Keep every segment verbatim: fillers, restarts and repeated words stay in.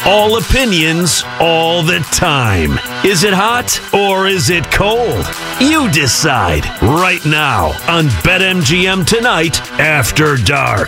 All opinions, all the time. Is it hot or is it cold? You decide right now on BetMGM Tonight After Dark.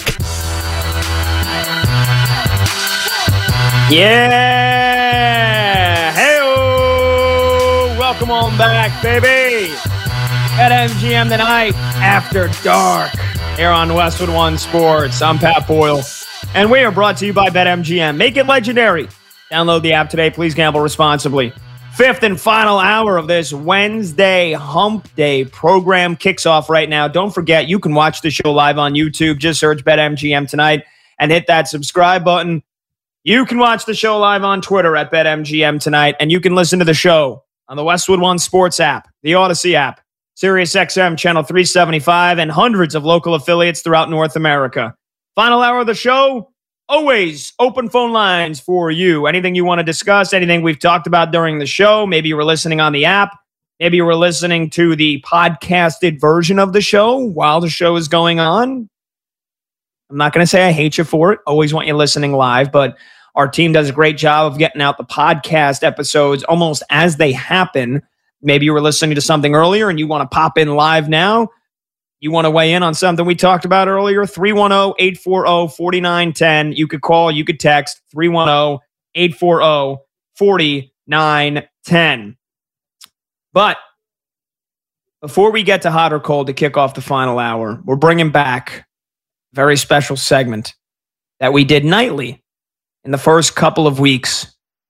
Yeah! Hey-o! Welcome on back, baby! BetMGM Tonight After Dark. Here on Westwood One Sports. I'm Pat Boyle. And we are brought to you by BetMGM. Make it legendary. Download the app today. Please gamble responsibly. Fifth and final hour of this Wednesday Hump Day program kicks off right now. Don't forget, you can watch the show live on YouTube. Just search BetMGM Tonight and hit that subscribe button. You can watch the show live on Twitter at BetMGM Tonight, and you can listen to the show on the Westwood One Sports app, the Odyssey app, SiriusXM Channel three seventy-five, and hundreds of local affiliates throughout North America. Final hour of the show, always open phone lines for you. Anything you want to discuss, anything we've talked about during the show. Maybe you were listening on the app. Maybe you were listening to the podcasted version of the show while the show is going on. I'm not going to say I hate you for it. Always want you listening live, but our team does a great job of getting out the podcast episodes almost as they happen. Maybe you were listening to something earlier and you want to pop in live now. You want to weigh in on something we talked about earlier, three one zero, eight four zero, four nine one zero. You could call, you could text three one zero, eight four zero, four nine one zero. But before we get to hot or cold to kick off the final hour, we're bringing back a very special segment that we did nightly in the first couple of weeks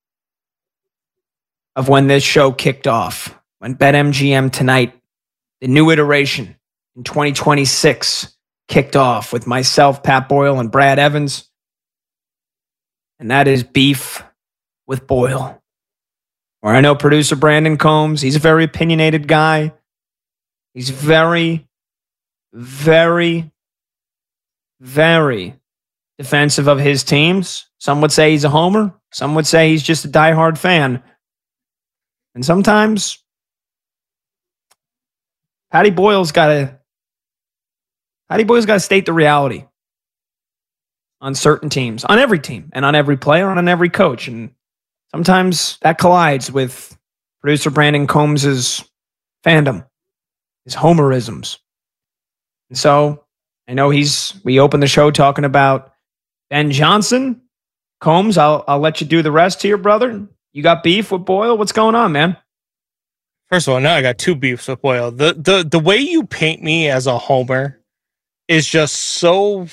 of when this show kicked off, when BetMGM Tonight, the new iteration, in twenty twenty-six, kicked off with myself, Pat Boyle, and Brad Evans. And that is Beef with Boyle. Where I know producer Brandon Combs, he's a very opinionated guy. He's very, very, very defensive of his teams. Some would say he's a homer. Some would say he's just a diehard fan. And sometimes Patty Boyle's got to Patty Boyle's got to state the reality on certain teams, on every team, and on every player, and on every coach. And sometimes that collides with producer Brandon Combs' fandom, his homerisms. And so I know he's, we opened the show talking about Ben Johnson. Combs, I'll, I'll let you do the rest here, brother. You got beef with Boyle? What's going on, man? First of all, now I got two beefs with Boyle. The, the, the way you paint me as a homer is just so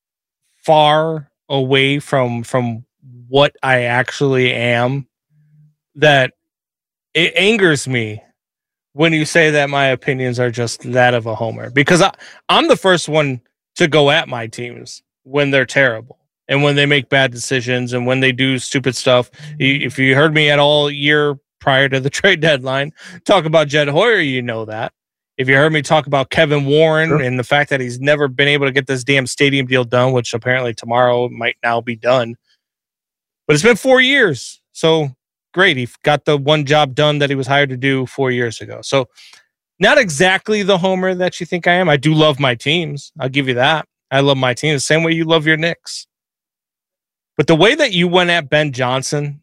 far away from from what I actually am that it angers me when you say that my opinions are just that of a homer. Because I, I'm the first one to go at my teams when they're terrible and when they make bad decisions and when they do stupid stuff. If you heard me at all year prior to the trade deadline talk about Jed Hoyer, you know that. If you heard me talk about Kevin Warren sure. and the fact that he's never been able to get this damn stadium deal done, which apparently tomorrow might now be done. But it's been four years. So great. He got the one job done that he was hired to do four years ago. So not exactly the homer that you think I am. I do love my teams. I'll give you that. I love my team the same way you love your Knicks. But the way that you went at Ben Johnson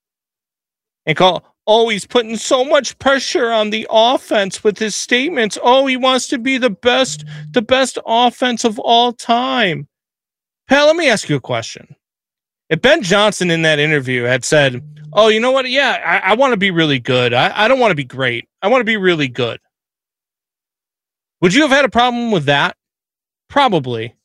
and call, oh, he's putting so much pressure on the offense with his statements. Oh, he wants to be the best, the best offense of all time. Pal, let me ask you a question. If Ben Johnson in that interview had said, oh, you know what? Yeah, I, I want to be really good. I, I don't want to be great. I want to be really good. Would you have had a problem with that? Probably.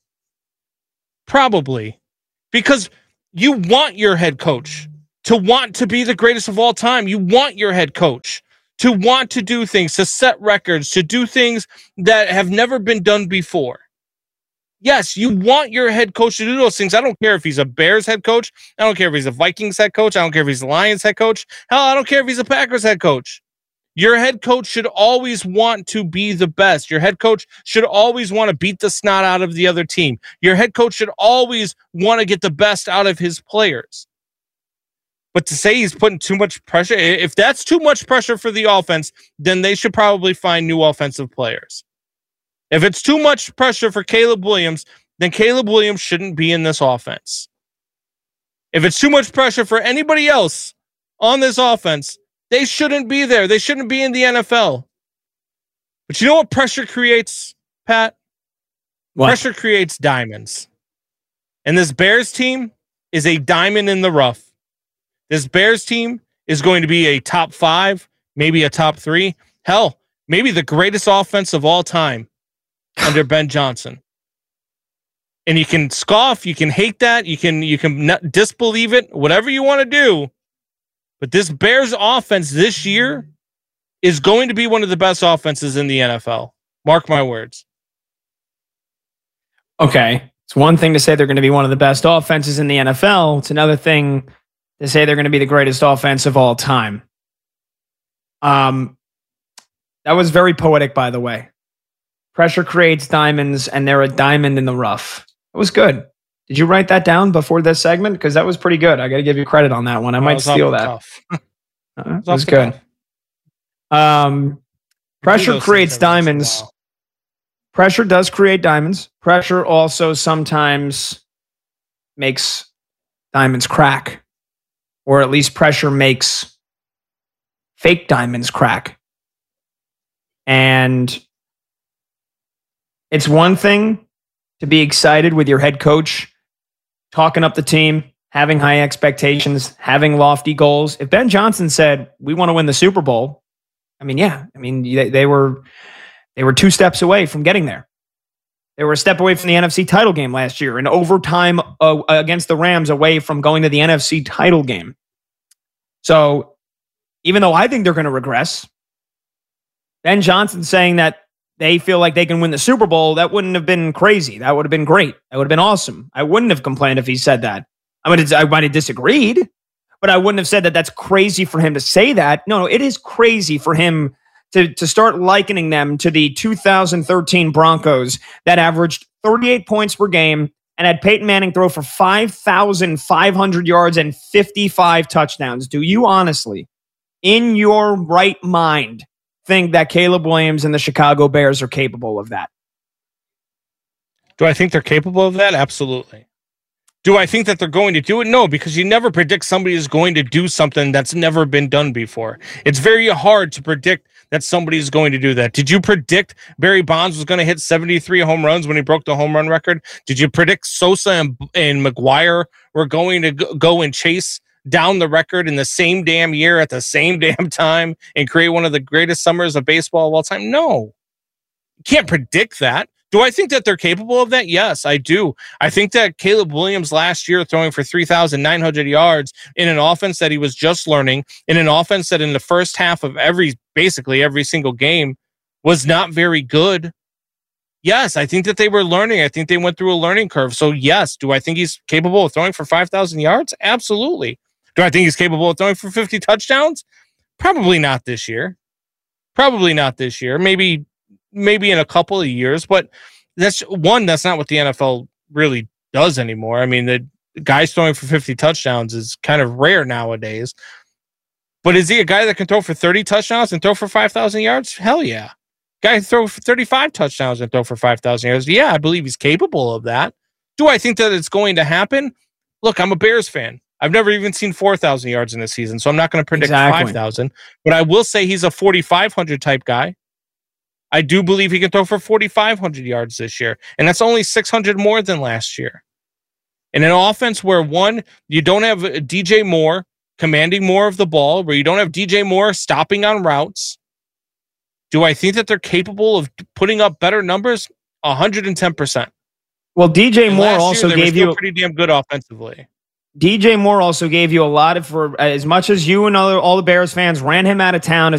Probably. Because you want your head coach to want to be the greatest of all time. You want your head coach to want to do things, to set records, to do things that have never been done before. Yes, you want your head coach to do those things. I don't care if he's a Bears head coach. I don't care if he's a Vikings head coach. I don't care if he's a Lions head coach. Hell, I don't care if he's a Packers head coach. Your head coach should always want to be the best. Your head coach should always want to beat the snot out of the other team. Your head coach should always want to get the best out of his players. But to say he's putting too much pressure, if that's too much pressure for the offense, then they should probably find new offensive players. If it's too much pressure for Caleb Williams, then Caleb Williams shouldn't be in this offense. If it's too much pressure for anybody else on this offense, they shouldn't be there. They shouldn't be in the N F L. But you know what pressure creates, Pat? What? Pressure creates diamonds. And this Bears team is a diamond in the rough. This Bears team is going to be a top five, maybe a top three. Hell, maybe the greatest offense of all time under Ben Johnson. And you can scoff, you can hate that, you can you can not disbelieve it, whatever you want to do. But this Bears offense this year is going to be one of the best offenses in the N F L. Mark my words. Okay. It's one thing to say they're going to be one of the best offenses in the N F L. It's another thing to say they're going to be the greatest offense of all time. Um, that was very poetic, by the way. Pressure creates diamonds, and they're a diamond in the rough. It was good. Did you write that down before this segment? Because that was pretty good. I got to give you credit on that one. I might steal that. uh, it was good. Um, pressure creates diamonds. Pressure does create diamonds. Pressure also sometimes makes diamonds crack, or at least pressure makes fake diamonds crack. And it's one thing to be excited with your head coach talking up the team, having high expectations, having lofty goals. If Ben Johnson said, we want to win the Super Bowl, I mean, yeah, I mean, they, they were they were two steps away from getting there. They were a step away from the N F C title game last year, and overtime uh, against the Rams away from going to the N F C title game. So even though I think they're going to regress, Ben Johnson saying that they feel like they can win the Super Bowl, that wouldn't have been crazy. That would have been great. That would have been awesome. I wouldn't have complained if he said that. I mean, I might have disagreed, but I wouldn't have said that that's crazy for him to say that. No, no, it is crazy for him to, to start likening them to the two thousand thirteen Broncos that averaged thirty-eight points per game and had Peyton Manning throw for five thousand five hundred yards and fifty-five touchdowns. Do you honestly, in your right mind, think that Caleb Williams and the Chicago Bears are capable of that? Do I think they're capable of that? Absolutely. Do I think that they're going to do it? No, because you never predict somebody is going to do something that's never been done before. It's very hard to predict that somebody's going to do that. Did you predict Barry Bonds was going to hit seventy-three home runs when he broke the home run record? Did you predict Sosa and, and McGuire were going to go and chase down the record in the same damn year at the same damn time and create one of the greatest summers of baseball of all time? No. You can't predict that. Do I think that they're capable of that? Yes, I do. I think that Caleb Williams last year throwing for three thousand nine hundred yards in an offense that he was just learning, in an offense that in the first half of every, basically every single game was not very good. Yes, I think that they were learning. I think they went through a learning curve. So yes, do I think he's capable of throwing for five thousand yards? Absolutely. Do I think he's capable of throwing for fifty touchdowns? Probably not this year. Probably not this year. Maybe maybe in a couple of years, but that's one, that's not what the N F L really does anymore. I mean, the guys throwing for fifty touchdowns is kind of rare nowadays. But is he a guy that can throw for thirty touchdowns and throw for five thousand yards? Hell yeah. Guy can throw for thirty-five touchdowns and throw for five thousand yards. Yeah, I believe he's capable of that. Do I think that it's going to happen? Look, I'm a Bears fan. I've never even seen four thousand yards in this season, so I'm not going to predict exactly. five thousand. But I will say he's a forty-five hundred type guy. I do believe he can throw for forty-five hundred yards this year, and that's only six hundred more than last year. In an offense where, one, you don't have D J Moore commanding more of the ball, where you don't have D J Moore stopping on routes, do I think that they're capable of putting up better numbers? one hundred ten percent. Well, D J Moore also year, gave you pretty damn good offensively. D J Moore also gave you a lot of, for as much as you and other, all the Bears fans ran him out of town as